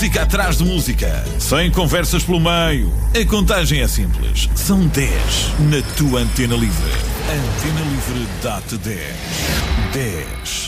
música atrás de música, sem conversas pelo meio. A contagem é simples. São 10 na tua Antena Livre. Antena Livre dá-te 10. 10.